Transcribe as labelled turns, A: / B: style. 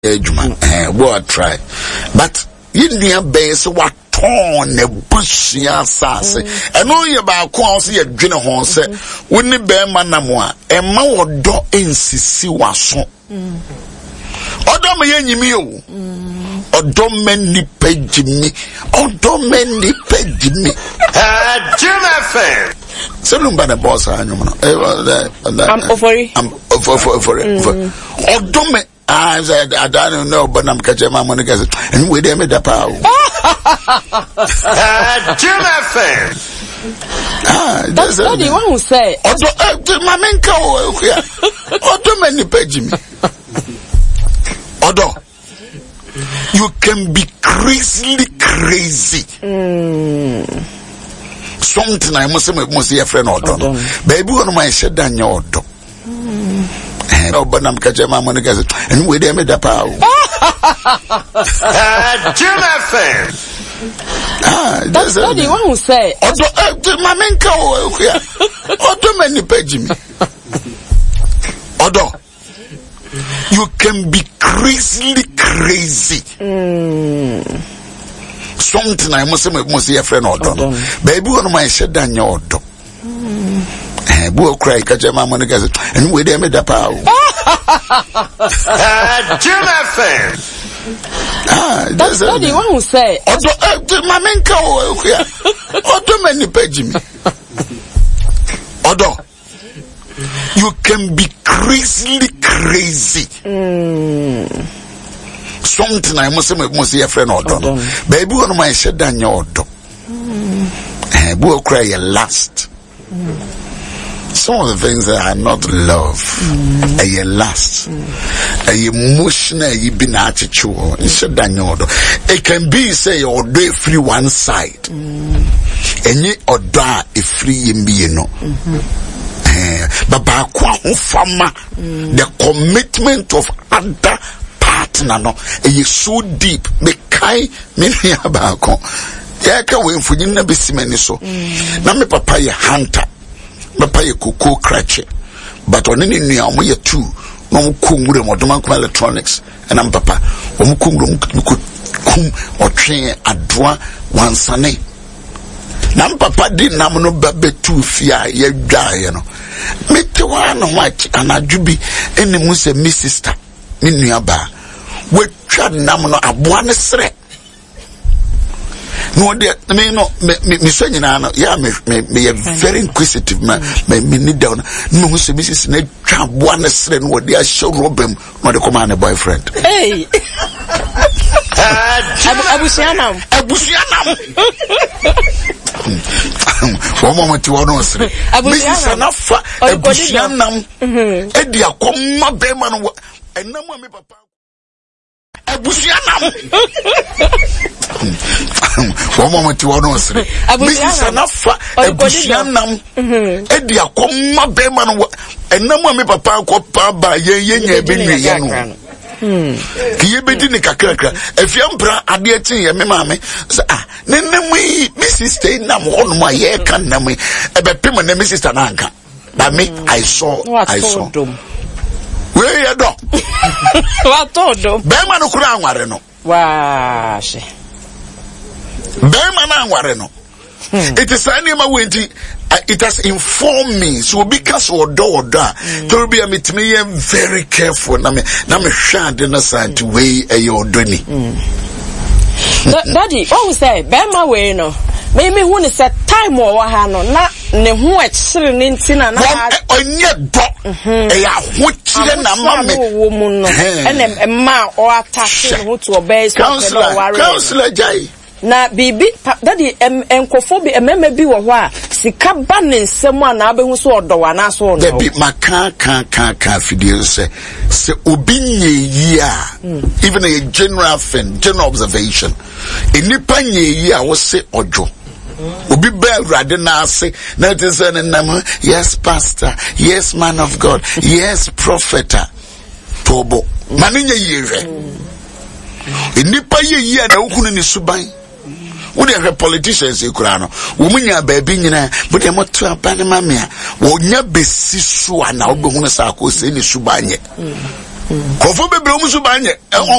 A: Juma, what try. But you near base what torn a bushy assassin. And only about quasi a dinner horse, wouldn't it bear manamwa, and more do in Sissi was so. Odo me yenyi odo meni page me, odo meni page me.
B: Jim FM.
A: Selumba the boss, I'm for it. Odo me. I said, I don't know, but I'm catching my money. And we them the power.
B: Jim FM.
C: That's what you want to say.
A: My men go here. Odo many page me. Odo, you can be crazily crazy. Something I must see a friend Odo. Baby, one of my said down your Odo. No, but I'm catching my money. And we them the power.
B: Jim FM.
C: That's what you want to say.
A: Odo, my men go here. Odo many page me. Odo, you can be crazily crazy. Something I must see a friend Odo. Baby, one of my said down your Odo. Boy cry, catch my money, and we them the power.
B: Jim FM.
C: That's what you want to say.
A: Odo, my men go here. Odo many page me. Odo, you can be crazily crazy. Something I must see a friend Odo. Baby, one of my said down your Odo. Boy cry, last. Some of the things that are not love, a last, a emotional, you been attitude. It can be say or do free one side, and you or da a free no. But by the commitment of other partner no, is so deep. Me kai me abako. Ya ka we mfunyi na besimani so. Na me papa ye hunter. Papa ye kuko krache. But on any new amoye two. No kungure modoma kuma electronics. And I'm papa. Omu kungure kum or train adwa wansane. Na papa di namuno babe two fia ye die no. Me te wana wachi anajubi ene mu se mi sister. Mi nuaba. We twa namuno abwane sre. No, me no, me so nyina no, yeah, me very inquisitive, me need down. No, who say Mrs. Ne twa boa sre no dey show robem no dey come an boyfriend.
C: Hey. Abusianam.
A: One moment you want sre. Mrs. Anafa abusianam. E dia akoma be man enam me papa. Abusianam. One moment you want sre. Mrs. Anafa abusianam. E dia akoma be man enam me papa ko pa ba ye be nwe no. Kiye bedi ni kakrakra efiampra ade atin ye me maame say nenemu mi sister na mo no ma ye kan na me ebepem na mi sister na anka but me I saw we ye do
C: what todo
A: be ma no kura anware no
C: wa she
A: be ma na anware no it is anima wenti it has informed me so because odo to be a me very careful na me hwa de na side way odo ni
C: daddy what say be ma we no me hu ni say time o wa ha no na ne hu a kire ni ntina na
A: onye do ya ho kire na ma me
C: wo mu no ene ma o attack no to obey so
A: counselor jai
C: na bibi daddy enkofo bi emema bi wo ho a sika ba ne nsem a na abehu so odowa na so no
A: bi maka fidie se obi nyeyi a even a general observation enipa nyeyi a wo se ojo obi be rade na ase na it is nam yes pastor, yes man of God, yes prophet tobo mani nyeyi re enipa yeyi a na okunu ni suban wo de politicians ekura no wo munya baabi nyina bo de moto abane mamea wo nya besi so ana wo behunu sa ko se ni subanye Kofo bebre omusu banye